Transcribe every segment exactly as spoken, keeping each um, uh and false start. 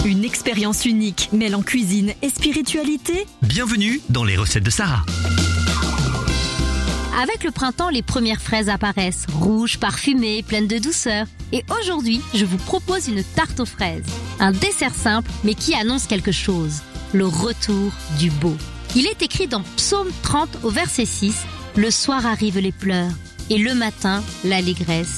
Une expérience unique mêlant cuisine et spiritualité. Bienvenue dans les recettes de Sarah. Avec le printemps, les premières fraises apparaissent, rouges, parfumées, pleines de douceur. Et aujourd'hui, je vous propose une tarte aux fraises. Un dessert simple, mais qui annonce quelque chose. Le retour du beau. Il est écrit dans Psaume trente au verset six, « Le soir arrivent les pleurs, et le matin, l'allégresse ».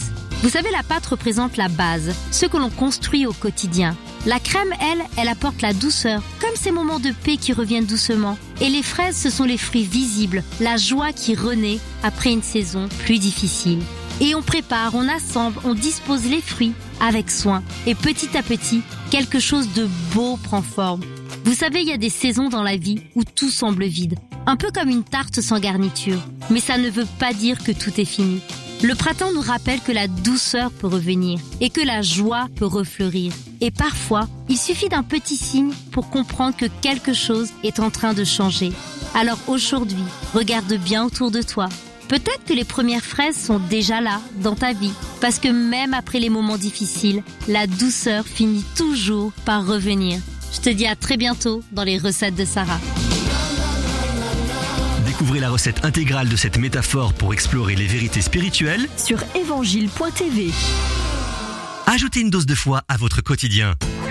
Vous savez, la pâte représente la base, ce que l'on construit au quotidien. La crème, elle, elle apporte la douceur, comme ces moments de paix qui reviennent doucement. Et les fraises, ce sont les fruits visibles, la joie qui renaît après une saison plus difficile. Et on prépare, on assemble, on dispose les fruits avec soin. Et petit à petit, quelque chose de beau prend forme. Vous savez, il y a des saisons dans la vie où tout semble vide. Un peu comme une tarte sans garniture. Mais ça ne veut pas dire que tout est fini. Le printemps nous rappelle que la douceur peut revenir et que la joie peut refleurir. Et parfois, il suffit d'un petit signe pour comprendre que quelque chose est en train de changer. Alors aujourd'hui, regarde bien autour de toi. Peut-être que les premières fraises sont déjà là, dans ta vie. Parce que même après les moments difficiles, la douceur finit toujours par revenir. Je te dis à très bientôt dans les recettes de Sarah. Découvrez la recette intégrale de cette métaphore pour explorer les vérités spirituelles Sur évangile point t v. Ajoutez une dose de foi à votre quotidien.